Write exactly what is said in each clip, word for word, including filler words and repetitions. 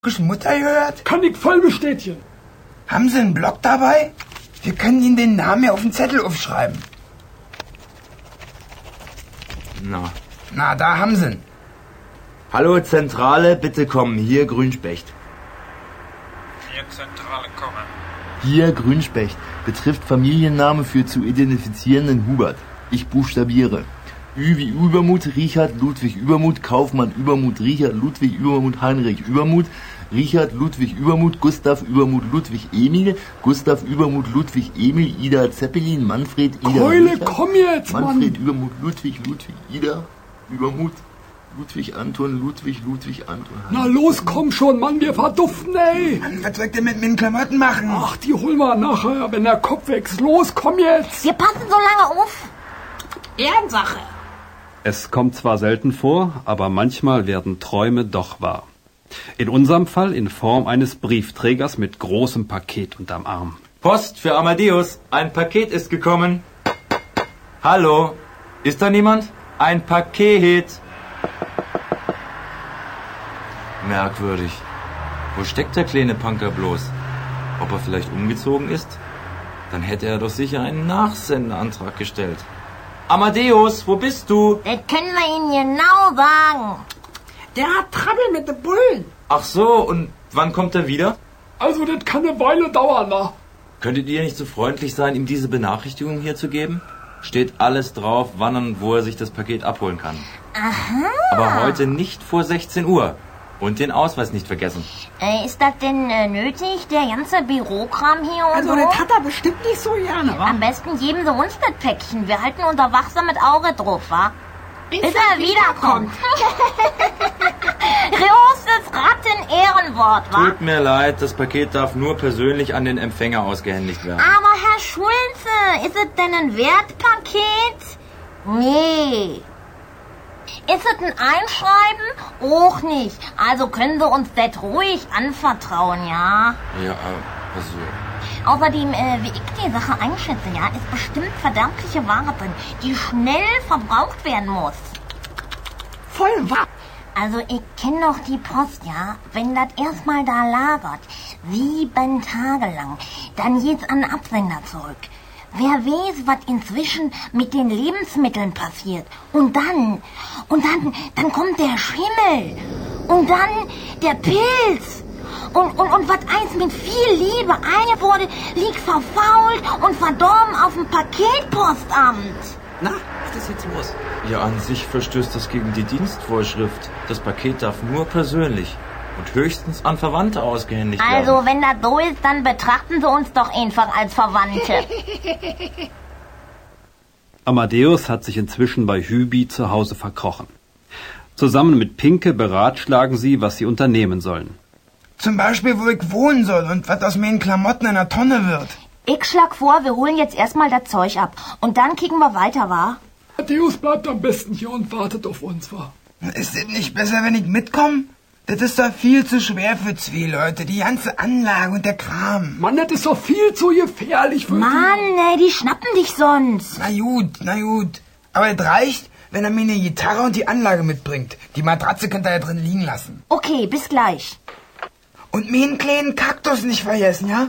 Mutter gehört? Kann ich voll bestätigen. Haben Sie einen Block dabei? Wir können Ihnen den Namen ja auf den Zettel aufschreiben. Na. Na, da haben Sie ihn. Hallo Zentrale, bitte kommen. Hier Grünspecht. Hier Zentrale kommen. Hier Grünspecht. Betrifft Familienname für zu identifizierenden Hubert. Ich buchstabiere. Ü wie Übermut, Richard, Ludwig Übermut, Kaufmann Übermut, Richard, Ludwig Übermut, Heinrich Übermut, Richard, Ludwig Übermut, Gustav Übermut, Ludwig Emil, Gustav Übermut, Ludwig Emil, Ida Zeppelin, Manfred, Ida Keule, Richard, komm jetzt, Manfred Mann. Übermut, Ludwig, Ludwig, Ida Übermut, Ludwig Anton, Ludwig, Ludwig Anton. Na los, komm schon, Mann, wir verduften, ey. Mann, was soll ich denn mit meinen Klamotten machen? Ach, die holen wir nachher, wenn der Kopf wächst. Los, komm jetzt. Wir passen so lange auf. Ehrensache. Es kommt zwar selten vor, aber manchmal werden Träume doch wahr. In unserem Fall in Form eines Briefträgers mit großem Paket unterm Arm. Post für Amadeus. Ein Paket ist gekommen. Hallo? Ist da niemand? Ein Paket. Merkwürdig. Wo steckt der kleine Punker bloß? Ob er vielleicht umgezogen ist? Dann hätte er doch sicher einen Nachsendeantrag gestellt. Amadeus, wo bist du? Das können wir Ihnen genau sagen. Der hat Trouble mit den Bullen. Ach so, und wann kommt er wieder? Also, das kann eine Weile dauern, na. Könntet ihr nicht so freundlich sein, ihm diese Benachrichtigung hier zu geben? Steht alles drauf, wann und wo er sich das Paket abholen kann. Aha. Aber heute nicht vor sechzehn Uhr. Und den Ausweis nicht vergessen. Äh, ist das denn äh, nötig, der ganze Bürokram hier und Also so? das hat er bestimmt nicht so gerne, wa? Am besten geben Sie uns das Päckchen. Wir halten unser wachsames Auge drauf, wa? Bis, Bis er wiederkommt. Großes Ratten-Ehrenwort, wa? Tut mir leid, das Paket darf nur persönlich an den Empfänger ausgehändigt werden. Aber Herr Schulze, ist es denn ein Wertpaket? Nee. Ist es ein Einschreiben? Auch nicht. Also können Sie uns das ruhig anvertrauen, ja? Ja, also... Außerdem, äh, wie ich die Sache einschätze, ja, ist bestimmt verderbliche Ware drin, die schnell verbraucht werden muss. Voll wahr. Also ich kenne doch die Post, ja. Wenn das erstmal da lagert, sieben Tage lang, dann geht's an den Absender zurück. Wer weiß, was inzwischen mit den Lebensmitteln passiert. Und dann, und dann, dann kommt der Schimmel. Und dann der Pilz. Und, und, und was eins mit viel Liebe eine wurde, liegt verfault und verdorben auf dem Paketpostamt. Na, was ist jetzt los? Ja, an sich verstößt das gegen die Dienstvorschrift. Das Paket darf nur persönlich und höchstens an Verwandte ausgehändigt werden. Also, wenn das so ist, dann betrachten Sie uns doch einfach als Verwandte. Amadeus hat sich inzwischen bei Hübi zu Hause verkrochen. Zusammen mit Pinke beratschlagen sie, was sie unternehmen sollen. Zum Beispiel, wo ich wohnen soll und was aus meinen Klamotten in der Tonne wird. Ich schlag vor, wir holen jetzt erstmal das Zeug ab. Und dann kicken wir weiter, wa? Amadeus bleibt am besten hier und wartet auf uns, wa? Ist es nicht besser, wenn ich mitkomme? Das ist doch viel zu schwer für zwei Leute, die ganze Anlage und der Kram. Mann, das ist doch viel zu gefährlich für Mann, ey, die schnappen dich sonst. Na gut, na gut. Aber es reicht, wenn er mir eine Gitarre und die Anlage mitbringt. Die Matratze könnt ihr ja drin liegen lassen. Okay, bis gleich. Und mir einen kleinen Kaktus nicht vergessen, ja?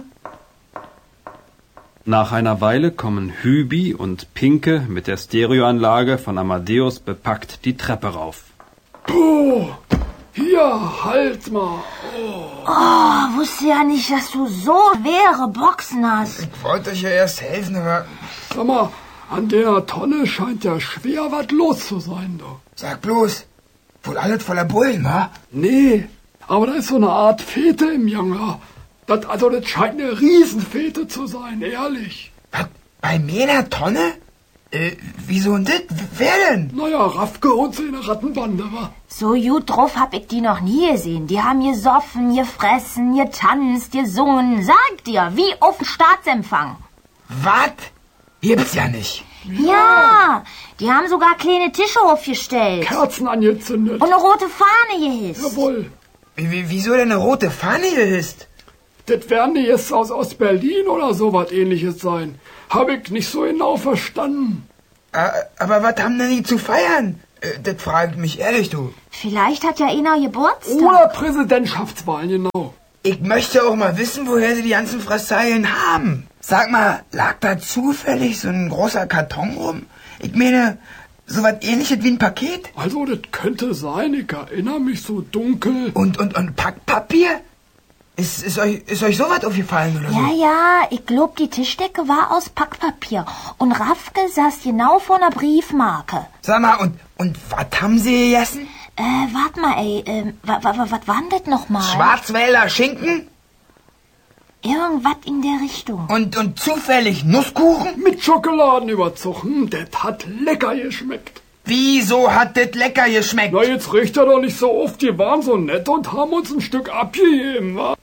Nach einer Weile kommen Hübi und Pinke mit der Stereoanlage von Amadeus bepackt die Treppe rauf. Puh, hier, halt mal. Oh. Oh, wusste ja nicht, dass du so schwere Boxen hast. Ich wollte euch ja erst helfen, aber... Sag mal, an der Tonne scheint ja schwer was los zu sein, du. Sag bloß, wohl alles voller Bullen, wa? Nee, aber da ist so eine Art Fete im Janger. Das, also das scheint eine Riesenfete zu sein, ehrlich. Was, bei mir in der Tonne? Äh, wieso denn das? Wer denn? Naja, Raffke und seine Rattenbande, wa? So gut drauf hab ich die noch nie gesehen. Die haben gesoffen, gefressen, getanzt, gesungen. Sag dir, wie auf dem Staatsempfang. Was? Gibt's ja nicht. Ja, die haben sogar kleine Tische aufgestellt. Kerzen angezündet. Und eine rote Fahne gehisst. Jawohl. Wie, wie, wieso denn eine rote Fahne gehisst? Das werden die jetzt aus Ostberlin oder sowas ähnliches sein. Hab ich nicht so genau verstanden. Äh, aber was haben denn die zu feiern? Äh, das fragt mich ehrlich, du. Vielleicht hat ja einer Geburtstag. Oder Präsidentschaftswahlen, genau. Ich möchte auch mal wissen, woher sie die ganzen Fressalien haben. Sag mal, lag da zufällig so ein großer Karton rum? Ich meine, so was ähnliches wie ein Paket? Also, das könnte sein, ich erinnere mich so dunkel. Und, und, und Packpapier? Ist, ist, euch, ist euch sowas aufgefallen oder so? Ja, ja, ich glaub, die Tischdecke war aus Packpapier. Und Rafke saß genau vor einer Briefmarke. Sag mal, und, und was haben sie gegessen? Äh, wart mal, ey, äh, was wa, wa, war denn das nochmal? Schwarzwälder Schinken? Irgendwas in der Richtung. Und, und zufällig Nusskuchen? Mit Schokoladenüberzug. Hm, das hat lecker geschmeckt. Wieso hat das lecker geschmeckt? Na, jetzt riecht er doch nicht so oft. Die waren so nett und haben uns ein Stück abgegeben, wa?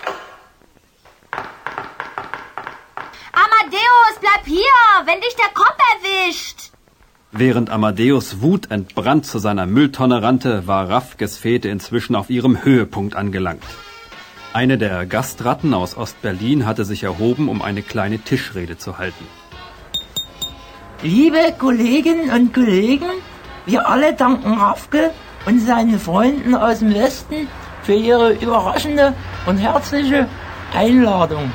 Amadeus, bleib hier, wenn dich der Kopf erwischt. Während Amadeus wutentbrannt zu seiner Mülltonne rannte, war Rafkes Fete inzwischen auf ihrem Höhepunkt angelangt. Eine der Gastratten aus Ostberlin hatte sich erhoben, um eine kleine Tischrede zu halten. Liebe Kolleginnen und Kollegen, wir alle danken Rafke und seinen Freunden aus dem Westen für ihre überraschende und herzliche Einladung.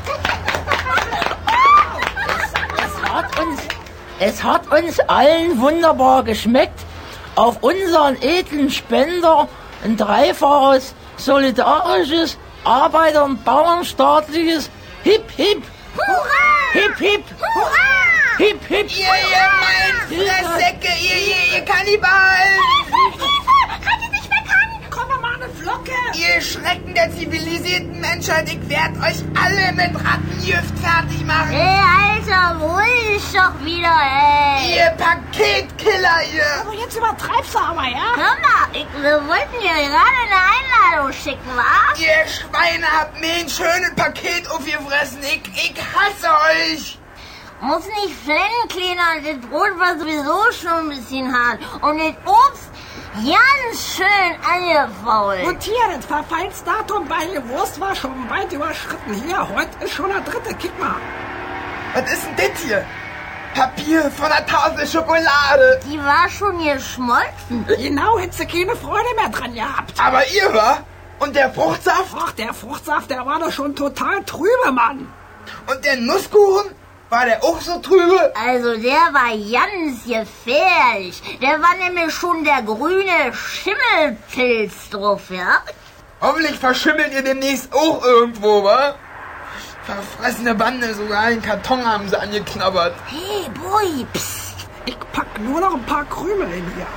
Es, es, hat uns, es hat uns allen wunderbar geschmeckt, auf unseren edlen Spender ein dreifaches solidarisches Arbeiter- und Bauernstaatliches Hip Hip Hurra! Hip Hip Hurra! Hip Hip Ihr, ihr meint Fresssäcke, ihr, ihr, ihr Kannibalen! Rettet mich bekannt! Komm doch mal eine Flocke. Ihr Schrecken der zivilisierten Menschheit, ich werd euch alle mit Rattengift fertig machen! Ey, Alter, ruhig doch wieder, ey! Ihr Paketkiller, ihr! Aber jetzt übertreibst du aber, ja? Hör mal, ich, wir wollten dir gerade eine Einladung schicken, wa? Ihr Schweine habt mir ein schönes Paket aufgefressen, ich, ich hasse euch! Muss nicht flennen, Kleiner, das Brot war sowieso schon ein bisschen hart. Und das Obst ganz schön angefault. Und hier, das Verfallsdatum bei der Wurst war schon weit überschritten. Hier, heute ist schon der dritte, kick mal. Was ist denn das hier? Papier von einer Tafel Schokolade! Die war schon geschmolzen. Genau, hättest du keine Freude mehr dran gehabt. Aber ihr war? Und der Fruchtsaft? Ach, der Fruchtsaft, der war doch schon total trübe, Mann. Und der Nusskuchen? War der auch so trübe? Also der war ganz gefährlich. Der war nämlich schon der grüne Schimmelpilz drauf, ja? Hoffentlich verschimmelt ihr demnächst auch irgendwo, wa? Verfressene Bande, sogar einen Karton haben sie angeknabbert. Hey, Boy, psst. Ich pack nur noch ein paar Krümel in hier.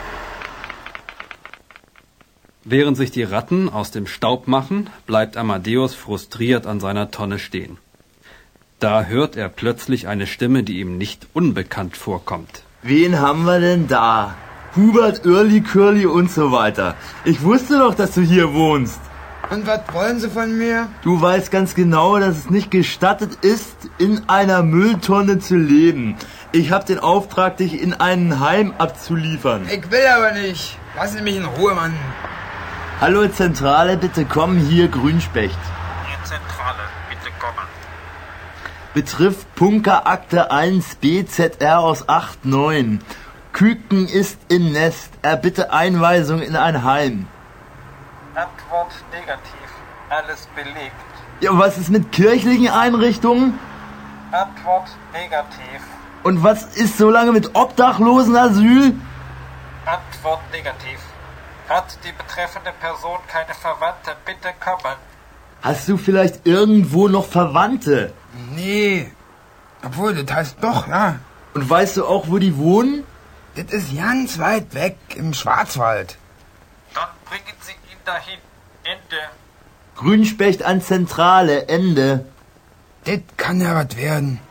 Während sich die Ratten aus dem Staub machen, bleibt Amadeus frustriert an seiner Tonne stehen. Da hört er plötzlich eine Stimme, die ihm nicht unbekannt vorkommt. Wen haben wir denn da? Hubert, Early, Curly und so weiter. Ich wusste doch, dass du hier wohnst. Und was wollen sie von mir? Du weißt ganz genau, dass es nicht gestattet ist, in einer Mülltonne zu leben. Ich habe den Auftrag, dich in ein Heim abzuliefern. Ich will aber nicht. Lassen mich in Ruhe, Mann. Hallo Zentrale, bitte komm hier, Grünspecht. Hier Zentrale, bitte kommen. Betrifft Punkerakte eins B Z R aus acht neun. Küken ist im Nest. Erbitte Einweisung in ein Heim. Antwort negativ. Alles belegt. Ja, was ist mit kirchlichen Einrichtungen? Antwort negativ. Und was ist so lange mit Obdachlosenasyl? Antwort negativ. Hat die betreffende Person keine Verwandte, bitte kommen. Hast du vielleicht irgendwo noch Verwandte? Nee. Obwohl, das heißt doch, ja. Und weißt du auch, wo die wohnen? Das ist ganz weit weg im Schwarzwald. Dann bringen Sie ihn dahin. Ende. Grünspecht an Zentrale, Ende. Das kann ja was werden.